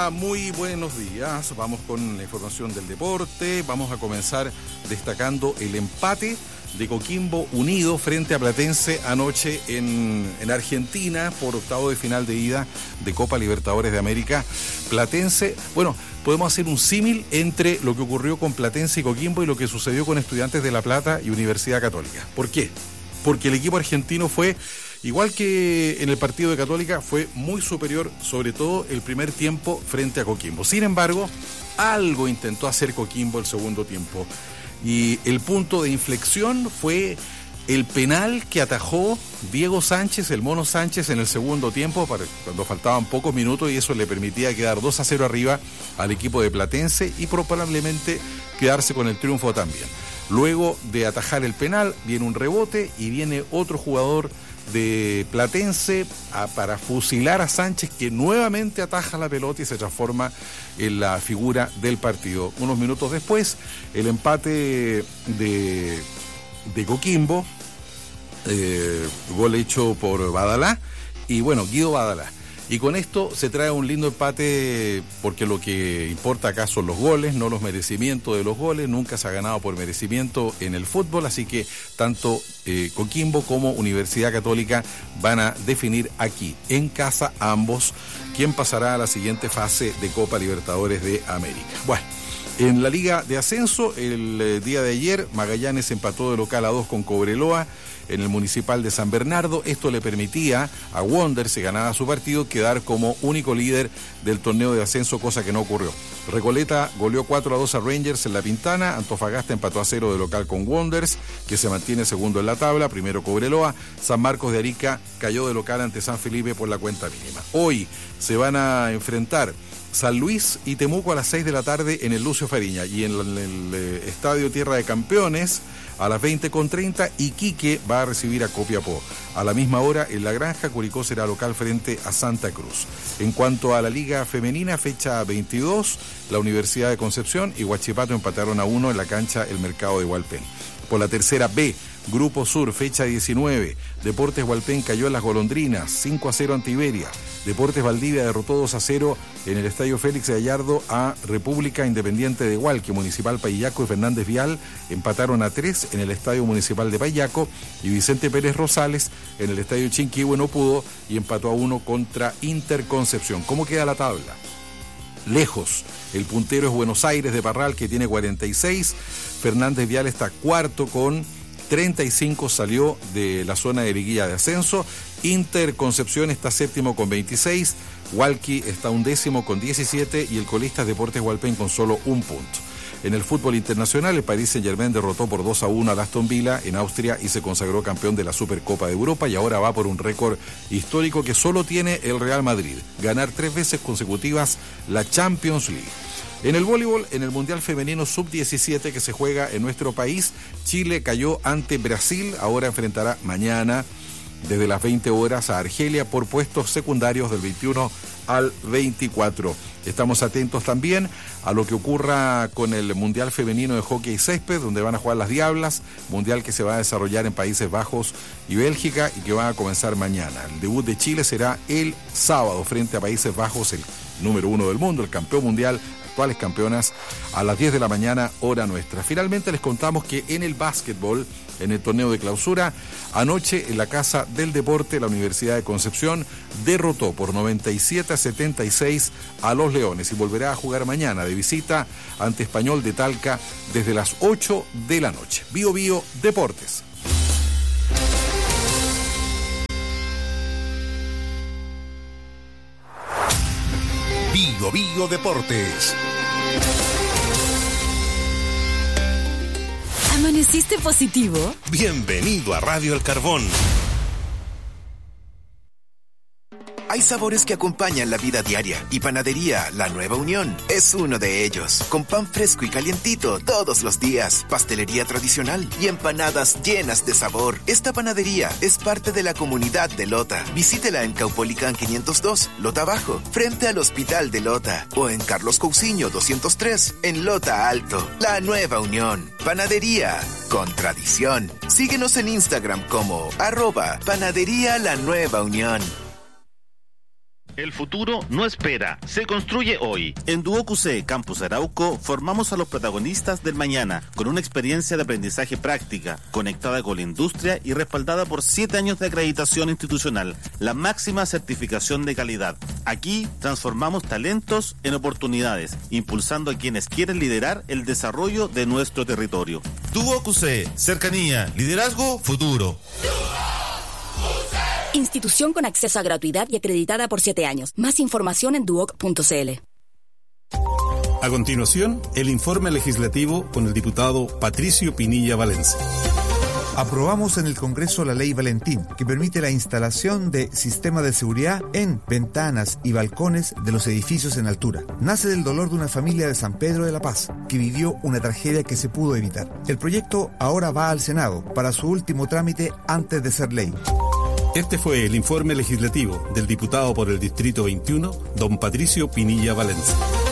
Hola, muy buenos días. Vamos con la información del deporte. Vamos a comenzar destacando el empate de Coquimbo Unido frente a Platense anoche en Argentina por octavo de final de ida de Copa Libertadores de América. Platense, bueno, podemos hacer un símil entre lo que ocurrió con Platense y Coquimbo y lo que sucedió con Estudiantes de La Plata y Universidad Católica. ¿Por qué? Porque el equipo argentino fue, igual que en el partido de Católica, fue muy superior, sobre todo el primer tiempo frente a Coquimbo. Sin embargo, algo intentó hacer Coquimbo el segundo tiempo. Y el punto de inflexión fue el penal que atajó Diego Sánchez, el Mono Sánchez, en el segundo tiempo, cuando faltaban pocos minutos, y eso le permitía quedar 2-0 arriba al equipo de Platense y probablemente quedarse con el triunfo también. Luego de atajar el penal, viene un rebote y viene otro jugador de Platense para fusilar a Sánchez, que nuevamente ataja la pelota y se transforma en la figura del partido. Unos minutos después, el empate de Coquimbo, gol hecho por Badalá, y bueno, Guido Badalá. Y con esto se trae un lindo empate, porque lo que importa acá son los goles, no los merecimientos de los goles. Nunca se ha ganado por merecimiento en el fútbol, así que tanto Coquimbo como Universidad Católica van a definir aquí, en casa, ambos, quién pasará a la siguiente fase de Copa Libertadores de América. Bueno, en la Liga de Ascenso, el día de ayer, Magallanes empató de local a 2 con Cobreloa en el Municipal de San Bernardo. Esto le permitía a Wander, si ganaba su partido, quedar como único líder del torneo de ascenso, cosa que no ocurrió. Recoleta goleó 4-2 a Rangers en La Pintana. Antofagasta empató a 0 de local con Wanderers, que se mantiene segundo en la tabla. Primero Cobreloa. San Marcos de Arica cayó de local ante San Felipe por la cuenta mínima. Hoy se van a enfrentar San Luis y Temuco a las 6 de la tarde en el Lucio Fariña, y en el Estadio Tierra de Campeones a las 20:30 Iquique va a recibir a Copiapó. A la misma hora en La Granja, Curicó será local frente a Santa Cruz. En cuanto a la Liga Femenina, fecha 22, la Universidad de Concepción y Huachipato empataron a 1 en la cancha El Mercado de Hualpén. Por la tercera B, Grupo Sur, fecha 19, Deportes Hualpén cayó en Las Golondrinas, 5-0 ante Iberia. Deportes Valdivia derrotó 2-0 en el Estadio Félix Gallardo a República Independiente de Hualque. Municipal Payaco y Fernández Vial empataron a 3 en el Estadio Municipal de Payaco, y Vicente Pérez Rosales en el Estadio Chinquihue no pudo y empató a 1 contra Interconcepción. ¿Cómo queda la tabla? Lejos. El puntero es Buenos Aires de Parral, que tiene 46. Fernández Vial está cuarto con 35, salió de la zona de liguilla de ascenso. Interconcepción está séptimo con 26. Hualqui está undécimo con 17 y el colista es Deportes Hualpén con solo un punto. En el fútbol internacional, el Paris Saint-Germain derrotó por 2-1 al Aston Villa en Austria y se consagró campeón de la Supercopa de Europa, y ahora va por un récord histórico que solo tiene el Real Madrid: ganar 3 veces consecutivas la Champions League. En el voleibol, en el Mundial Femenino Sub-17 que se juega en nuestro país, Chile cayó ante Brasil. Ahora enfrentará mañana desde las 20 horas a Argelia por puestos secundarios del 21 al 24. Estamos atentos también a lo que ocurra con el Mundial Femenino de Hockey Césped, donde van a jugar las Diablas, mundial que se va a desarrollar en Países Bajos y Bélgica y que va a comenzar mañana. El debut de Chile será el sábado frente a Países Bajos, el número 1 del mundo, el campeón mundial, actuales campeonas, a las 10 de la mañana, hora nuestra. Finalmente les contamos que en el básquetbol, en el torneo de clausura, anoche en la Casa del Deporte, la Universidad de Concepción derrotó por 97-76 a los Leones y volverá a jugar mañana de visita ante Español de Talca desde las 8 de la noche. Bio Bio Deportes. Bio Bio Deportes. ¿Amaneciste positivo? Bienvenido a Radio El Carbón. Hay sabores que acompañan la vida diaria y Panadería La Nueva Unión es uno de ellos. Con pan fresco y calientito todos los días, pastelería tradicional y empanadas llenas de sabor. Esta panadería es parte de la comunidad de Lota. Visítela en Caupolicán 502, Lota Bajo, frente al Hospital de Lota, o en Carlos Cousiño 203, en Lota Alto. La Nueva Unión, panadería con tradición. Síguenos en Instagram como @Panadería La Nueva Unión. El futuro no espera, se construye hoy. En Duoc UC Campus Arauco formamos a los protagonistas del mañana con una experiencia de aprendizaje práctica, conectada con la industria y respaldada por 7 años de acreditación institucional, la máxima certificación de calidad. Aquí transformamos talentos en oportunidades, impulsando a quienes quieren liderar el desarrollo de nuestro territorio. Duoc UC, cercanía, liderazgo, futuro. Institución con acceso a gratuidad y acreditada por 7 años. Más información en duoc.cl. A continuación, el informe legislativo con el diputado Patricio Pinilla Valencia. Aprobamos en el Congreso la Ley Valentín, que permite la instalación de sistemas de seguridad en ventanas y balcones de los edificios en altura. Nace del dolor de una familia de San Pedro de la Paz, que vivió una tragedia que se pudo evitar. El proyecto ahora va al Senado para su último trámite antes de ser ley. Este fue el informe legislativo del diputado por el Distrito 21, don Patricio Pinilla Valencia.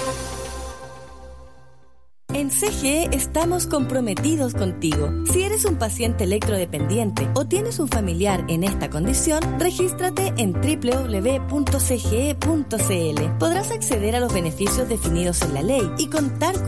En CGE estamos comprometidos contigo. Si eres un paciente electrodependiente o tienes un familiar en esta condición, regístrate en www.cge.cl. Podrás acceder a los beneficios definidos en la ley y contar con